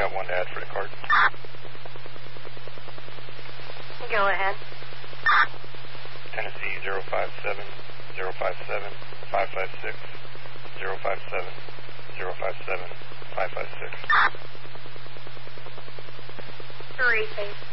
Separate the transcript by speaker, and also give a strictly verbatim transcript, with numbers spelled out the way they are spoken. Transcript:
Speaker 1: got one to add for the card.
Speaker 2: Go ahead.
Speaker 1: Tennessee zero five seven zero five seven five five six zero five seven zero five seven five five six.
Speaker 2: Three, please.